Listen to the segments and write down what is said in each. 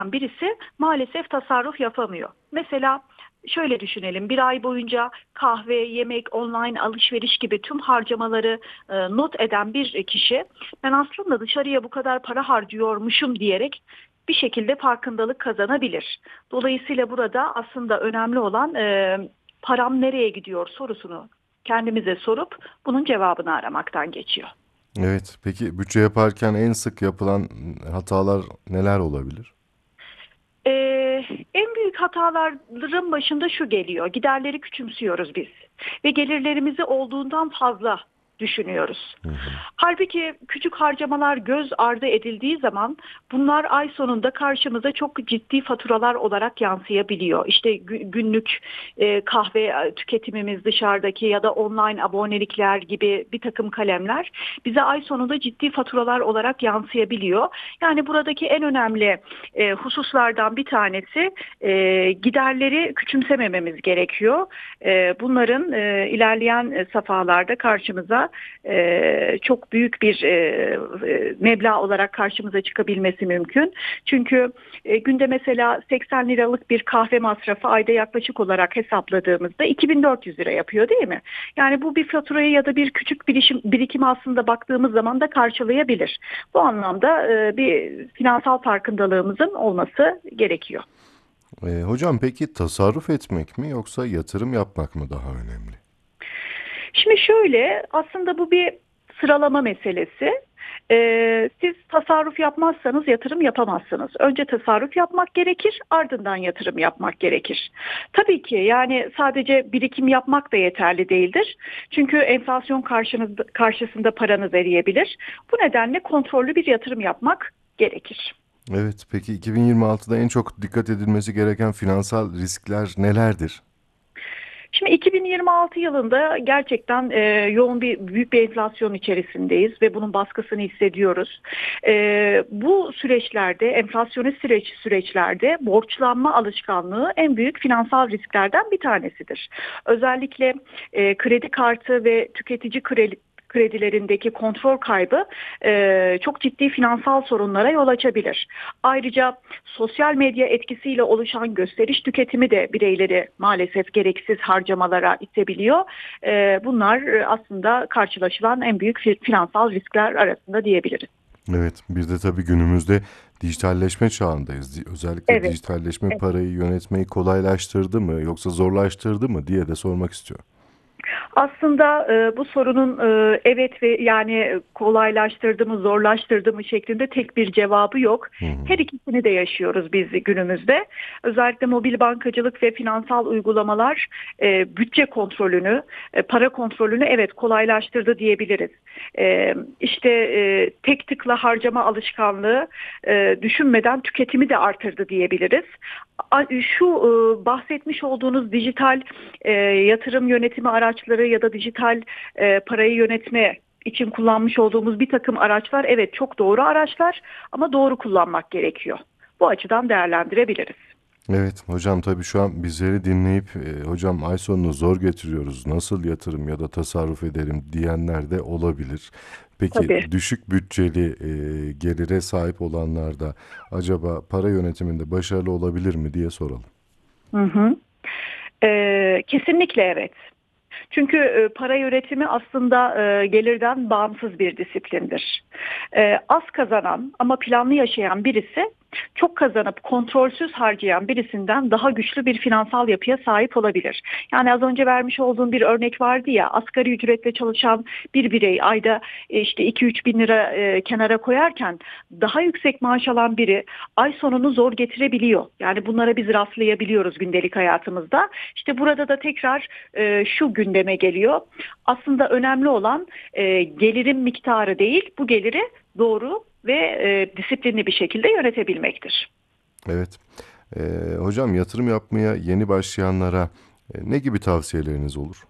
birisi maalesef tasarruf yapamıyor. Mesela şöyle düşünelim, bir ay boyunca kahve, yemek, online alışveriş gibi tüm harcamaları not eden bir kişi, ben aslında dışarıya bu kadar para harcıyormuşum diyerek bir şekilde farkındalık kazanabilir. Dolayısıyla burada aslında önemli olan param nereye gidiyor sorusunu kendimize sorup bunun cevabını aramaktan geçiyor. Evet, peki bütçe yaparken en sık yapılan hatalar neler olabilir? En büyük hataların başında şu geliyor. Giderleri küçümsüyoruz biz ve gelirlerimizi olduğundan fazla düşünüyoruz. Hı hı. Halbuki küçük harcamalar göz ardı edildiği zaman bunlar ay sonunda karşımıza çok ciddi faturalar olarak yansıyabiliyor. İşte günlük kahve tüketimimiz dışarıdaki ya da online abonelikler gibi bir takım kalemler bize ay sonunda ciddi faturalar olarak yansıyabiliyor. Yani buradaki en önemli hususlardan bir tanesi giderleri küçümsemememiz gerekiyor. Bunların ilerleyen safhalarda karşımıza çok büyük bir meblağ olarak karşımıza çıkabilmesi mümkün. Çünkü günde mesela 80 liralık bir kahve masrafı ayda yaklaşık olarak hesapladığımızda 2400 lira yapıyor değil mi? Yani bu bir faturayı ya da bir küçük birikimi aslında baktığımız zaman da karşılayabilir. Bu anlamda bir finansal farkındalığımızın olması gerekiyor. Hocam peki tasarruf etmek mi yoksa yatırım yapmak mı daha önemli? Şimdi şöyle, aslında bu bir sıralama meselesi. Siz tasarruf yapmazsanız yatırım yapamazsınız. Önce tasarruf yapmak gerekir, ardından yatırım yapmak gerekir. Tabii ki yani sadece birikim yapmak da yeterli değildir. Çünkü enflasyon karşısında paranız eriyebilir. Bu nedenle kontrollü bir yatırım yapmak gerekir. Evet, peki 2026'da en çok dikkat edilmesi gereken finansal riskler nelerdir? Şimdi 2026 yılında gerçekten yoğun büyük bir enflasyon içerisindeyiz ve bunun baskısını hissediyoruz. Bu süreçlerde, enflasyonist süreçlerde borçlanma alışkanlığı en büyük finansal risklerden bir tanesidir. Özellikle kredi kartı ve tüketici kredilerindeki kontrol kaybı çok ciddi finansal sorunlara yol açabilir. Ayrıca sosyal medya etkisiyle oluşan gösteriş tüketimi de bireyleri maalesef gereksiz harcamalara itebiliyor. Bunlar aslında karşılaşılan en büyük finansal riskler arasında diyebiliriz. Evet, bir de tabii günümüzde dijitalleşme çağındayız. Özellikle Evet. dijitalleşme parayı yönetmeyi kolaylaştırdı mı yoksa zorlaştırdı mı diye de sormak istiyorum. Aslında bu sorunun evet ve yani kolaylaştırdı mı, zorlaştırdı mı şeklinde tek bir cevabı yok. Hı hı. Her ikisini de yaşıyoruz biz günümüzde. Özellikle mobil bankacılık ve finansal uygulamalar bütçe kontrolünü, para kontrolünü evet kolaylaştırdı diyebiliriz. İşte tek tıkla harcama alışkanlığı düşünmeden tüketimi de artırdı diyebiliriz. Şu bahsetmiş olduğunuz dijital yatırım yönetimi araçları ya da dijital parayı yönetme için kullanmış olduğumuz bir takım araçlar evet çok doğru araçlar ama doğru kullanmak gerekiyor. Bu açıdan değerlendirebiliriz. Evet hocam, tabii şu an bizleri dinleyip hocam ay sonunu zor getiriyoruz, nasıl yatırım ya da tasarruf ederim diyenler de olabilir. Peki Tabii. düşük bütçeli gelire sahip olanlar da acaba para yönetiminde başarılı olabilir mi diye soralım. Hı hı. Kesinlikle evet. Çünkü para yönetimi aslında gelirden bağımsız bir disiplindir. Az kazanan ama planlı yaşayan birisi çok kazanıp kontrolsüz harcayan birisinden daha güçlü bir finansal yapıya sahip olabilir. Yani az önce vermiş olduğum bir örnek vardı ya, asgari ücretle çalışan bir birey ayda işte 2-3 bin lira kenara koyarken daha yüksek maaş alan biri ay sonunu zor getirebiliyor. Yani bunlara biz rastlayabiliyoruz gündelik hayatımızda. İşte burada da tekrar şu gündeme geliyor. Aslında önemli olan gelirin miktarı değil, bu geliri doğru ve disiplinli bir şekilde yönetebilmektir. Evet. Hocam yatırım yapmaya yeni başlayanlara ne gibi tavsiyeleriniz olur?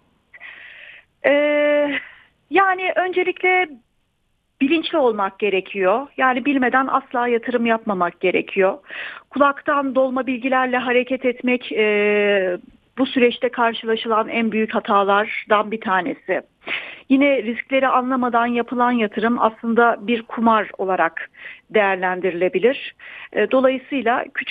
Ee, Yani öncelikle bilinçli olmak gerekiyor. Yani bilmeden asla yatırım yapmamak gerekiyor. Kulaktan dolma bilgilerle hareket etmek bu süreçte karşılaşılan en büyük hatalardan bir tanesi. Yine riskleri anlamadan yapılan yatırım aslında bir kumar olarak değerlendirilebilir. Dolayısıyla küçük